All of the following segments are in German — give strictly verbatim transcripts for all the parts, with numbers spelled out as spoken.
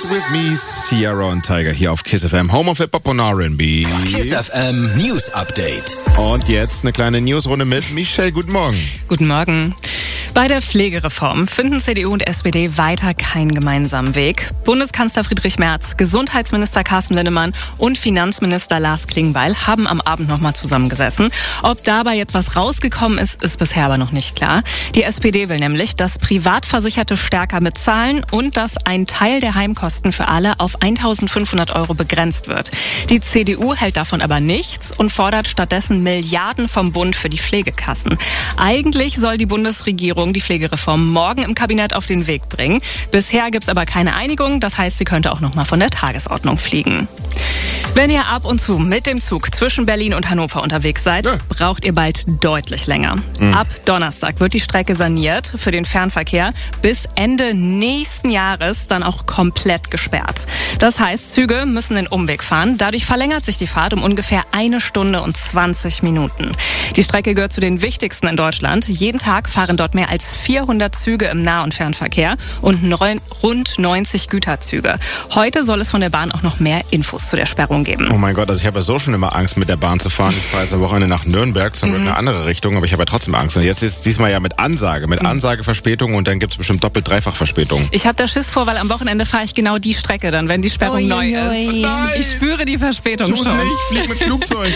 Dance With Me, Sierra und Tiger hier auf Kiss F M, Home of Hip-Hop und R and B. Kiss F M News Update. Und jetzt eine kleine Newsrunde mit Michelle. Guten Morgen. Guten Morgen. Bei der Pflegereform finden C D U und S P D weiter keinen gemeinsamen Weg. Bundeskanzler Friedrich Merz, Gesundheitsminister Carsten Linnemann und Finanzminister Lars Klingbeil haben am Abend nochmal zusammengesessen. Ob dabei jetzt was rausgekommen ist, ist bisher aber noch nicht klar. Die S P D will nämlich, dass Privatversicherte stärker mitzahlen und dass ein Teil der Heimkosten für alle auf eintausendfünfhundert Euro begrenzt wird. Die C D U hält davon aber nichts und fordert stattdessen Milliarden vom Bund für die Pflegekassen. Eigentlich soll die Bundesregierung die Pflegereform morgen im Kabinett auf den Weg bringen. Bisher gibt's aber keine Einigung, das heißt, sie könnte auch noch mal von der Tagesordnung fliegen. Wenn ihr ab und zu mit dem Zug zwischen Berlin und Hannover unterwegs seid, ja. braucht ihr bald deutlich länger. Mhm. Ab Donnerstag wird die Strecke saniert für den Fernverkehr, bis Ende nächsten Jahres dann auch komplett gesperrt. Das heißt, Züge müssen den Umweg fahren. Dadurch verlängert sich die Fahrt um ungefähr eine Stunde und zwanzig Minuten. Die Strecke gehört zu den wichtigsten in Deutschland. Jeden Tag fahren dort mehr als vierhundert Züge im Nah- und Fernverkehr und neun, rund neunzig Güterzüge. Heute soll es von der Bahn auch noch mehr Infos zu der Sperrung geben. Oh mein Gott, also ich habe ja so schon immer Angst, mit der Bahn zu fahren. Ich fahre jetzt am Wochenende nach Nürnberg, zum Glück mhm. eine andere Richtung, aber ich habe ja trotzdem Angst. Und jetzt ist es diesmal ja mit Ansage, mit mhm. Ansageverspätung und dann gibt es bestimmt doppelt, dreifach Verspätung. Ich habe da Schiss vor, weil am Wochenende fahre ich genau die Strecke dann, wenn die Sperrung oi, neu oi. ist. Nein. Ich spüre die Verspätung du schon. Nicht, ich fliege mit Flugzeug.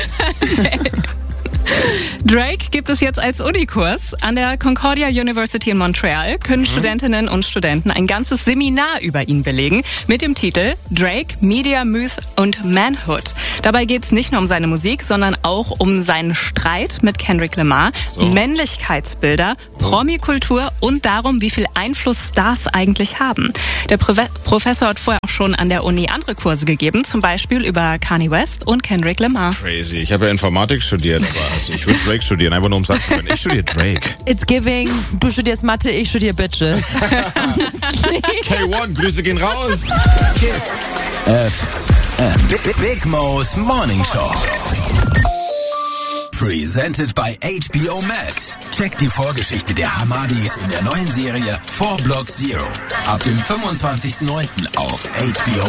Drake gibt es jetzt als Unikurs. An der Concordia University in Montreal können mhm. Studentinnen und Studenten ein ganzes Seminar über ihn belegen mit dem Titel Drake, Media, Myth und Manhood. Dabei geht es nicht nur um seine Musik, sondern auch um seinen Streit mit Kendrick Lamar, so. Männlichkeitsbilder, Promikultur und darum, wie viel Einfluss Stars eigentlich haben. Der Pro- Professor hat vorher auch schon an der Uni andere Kurse gegeben, zum Beispiel über Kanye West und Kendrick Lamar. Crazy. Ich habe ja Informatik studiert, aber also ich würde Drake studieren, einfach nur um sagen zu können, ich studiere Drake. It's giving, du studierst Mathe, ich studiere Bitches. K eins, Grüße gehen raus. Kiss F M. Big, Big Mo's Morning Show. Presented by H B O Max. Checkt die Vorgeschichte der Hamadis in der neuen Serie Four Block Zero. Ab dem fünfundzwanzigsten neunten auf H B O